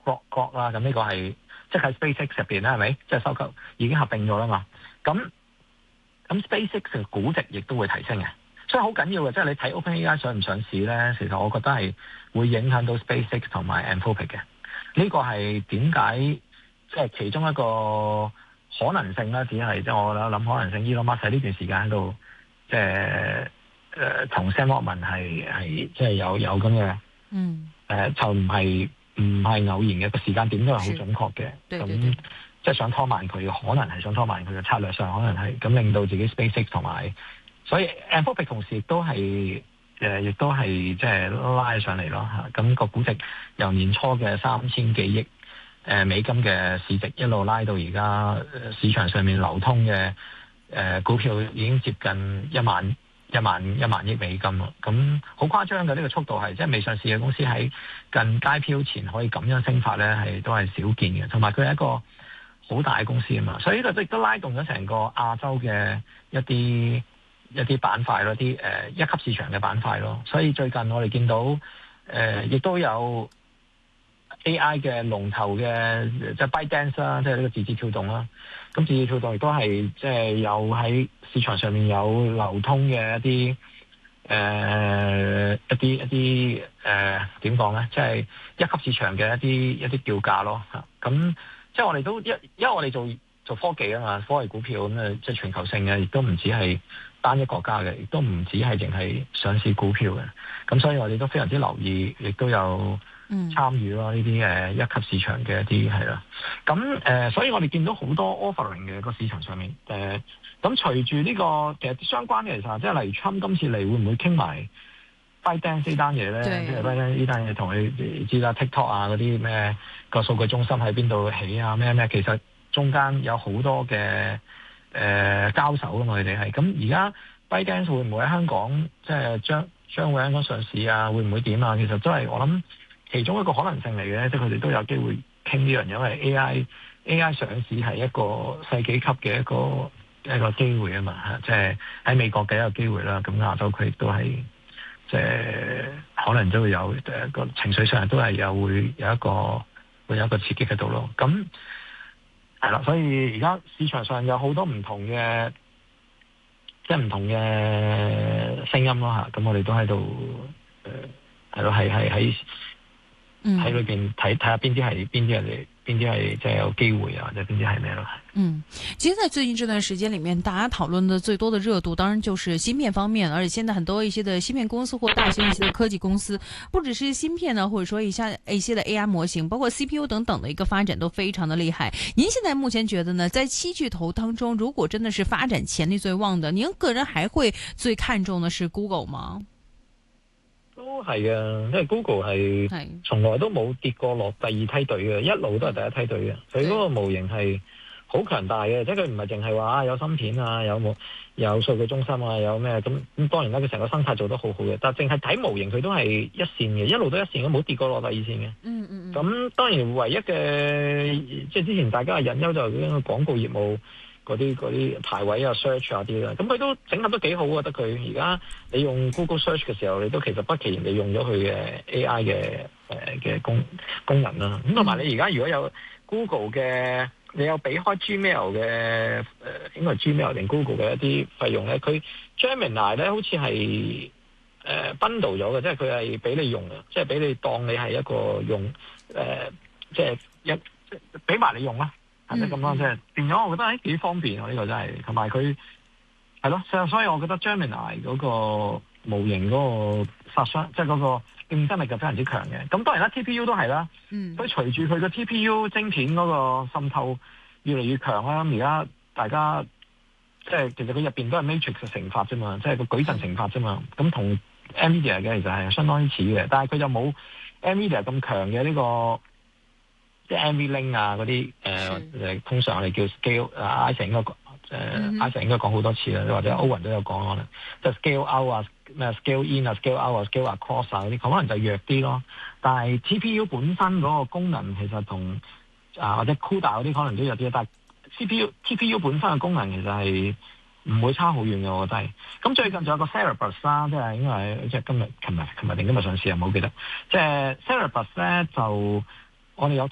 Grok 啦，咁呢個係即係喺 SpaceX 入邊啦，係咪？即係收購已經合併咗啦嘛。咁 SpaceX 嘅估值亦都會提升嘅，所以好緊要嘅。即係你睇 OpenAI 上唔上市咧，其實我覺得係會影響到 SpaceX 同埋 Anthropic 嘅。呢個係點解？即係其中一個可能性啦，只係即係我諗可能性。Elon Musk 喺呢段時間喺度，即係同 Sam Altman 係即係有咁嘅，就唔係偶然嘅，個時間點都係好準確嘅。咁即係想拖慢佢，可能係想拖慢佢嘅策略上，可能係咁令到自己 SpaceX 同埋，所以 Anthropic 同時亦都係即係拉上嚟咯嚇。咁個估值由年初嘅3000幾億美金嘅市值一路拉到而家市場上面流通嘅股票已經接近1萬億美金咯。咁好誇張嘅呢個速度係，即係未上市嘅公司喺近街票前可以咁樣升法咧，係都係少見嘅。同埋佢係一個好大嘅公司啊嘛，所以呢個亦都拉動咗成個亞洲嘅一啲板塊咯，啲一級市場嘅板塊咯。所以最近我哋見到亦都有 AI 嘅龍頭嘅即係 ByteDance 啦，即係呢個字節跳動啦。咁字節跳動亦都係即係有喺市場上面有流通嘅一啲點講咧，即係一級市場嘅一啲叫價咯嚇。咁即係我哋都因為我哋做科技啊嘛，科技股票咁即係全球性嘅，亦都唔止係單一國家嘅，亦都唔止係淨係上市股票嘅。咁所以我哋都非常之留意，亦都有參與咯呢啲一級市場嘅一啲係啦。咁所以我哋見到好多 offering 嘅個市場上面咁隨住呢個其實相關嘅其實即係例如 Trump 今次嚟會唔會傾埋 ByteDance 呢單嘢咧？即係 ByteDance 呢單嘢同你知啦 TikTok 啊嗰啲咩個數據中心喺邊度起啊咩，其實中間有好多嘅交手㗎嘛，佢哋係咁而家 ByteDance 會唔會喺香港即係將會喺香港上市啊？會唔會點啊？其實都係我諗其中一個可能性嚟嘅，即係佢哋都有機會傾呢樣嘢，因為 AI 上市係一個世紀級嘅一個機會啊嘛，即係喺美國嘅一個機會啦。咁亞洲區亦都係即係可能都會有個情緒上都係會有一個刺激喺度咯。咁係啦，所以而家市場上有好多唔同嘅即係唔同嘅聲音咯嚇。咁我哋都喺度係咯，喺裏邊睇下邊啲係即係有機會啊，或者邊啲係咩咯？ 其實在最近這段時間裏面，大家討論的最多的熱度，當然就是芯片方面。而且現在很多一些的芯片公司或大型一些的科技公司，不只是芯片呢，或者說一些的 AI 模型，包括 CPU 等等的一個發展都非常的厲害。您現在目前覺得呢，在七巨頭當中，如果真的是發展潛力最旺的，您個人還會最看重的是 Google 嗎？ 都係啊，因為 Google 係從來都冇跌過落第二梯隊嘅，一路都係第一梯隊嘅。佢嗰個模型係好強大嘅，即係佢唔係淨係話有芯片啊，有數據中心啊，有咩咁當然啦，佢成個生態做得好好嘅。但係淨係睇模型，佢都係一線嘅，一路都一線，都冇跌過落第二線嘅。咁當然唯一嘅即係之前大家嘅隱憂就係嗰個廣告業務。嗰啲排位啊 search 啊啲啦，咁佢都整合得幾好啊！覺得佢而家你用 Google Search 嘅時候，你都其實不其然地用咗佢嘅 AI 嘅功能啦。咁同埋你而家如果有 Google 嘅，你有俾開 Gmail 嘅應該係 Gmail 定 Google 嘅一啲費用咧，佢 Gemini 咧好似係bundle 咗嘅，即係佢係俾你用嘅，即係俾你當你係一個用即係俾埋你用啦。係咪咁咯？即係變咗，我覺得幾方便啊！呢個真係，同埋佢係咯，所以我覺得 Gemini 嗰個模型嗰個殺傷，即係嗰個競爭力就非常之強嘅。咁當然啦 ，TPU 都係啦。所以隨住佢個 TPU 晶片嗰個滲透越嚟越強啦，而家大家即係其實佢入邊都係 Matrix 嘅乘法啫嘛，即係個矩陣乘法啫嘛。咁同 NVIDIA 嘅其實係相當之似嘅，但係佢就冇 NVIDIA 咁強嘅呢個。即係 NVLink 啊嗰啲通常我哋叫 scale Isaac 應該Isaac 應該講好多次啦，或者 Owen 都有講可能，即係 scale out 啊、咩 scale in 啊、scale out 啊、scale across 啊嗰啲，可能就弱啲咯。但係 TPU 本身嗰個功能其實同或者 CUDA 嗰啲可能都有啲，但係 TPU 本身嘅功能其實係唔會差好遠嘅，我覺得係。咁最近仲有個 Cerebras 啦，即係應該係即係琴日定今日上市啊，唔好記得。即係 Cerebras 咧就我哋有